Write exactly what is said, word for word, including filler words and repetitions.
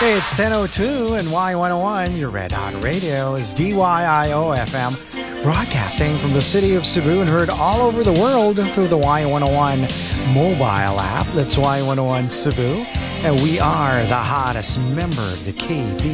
It's ten oh two and Y one oh one, your Red Hot Radio is D Y I O F M, broadcasting from the city of Cebu and heard all over the world through the Y one oh one mobile app. That's Y one oh one Cebu. And we are the hottest member of the K B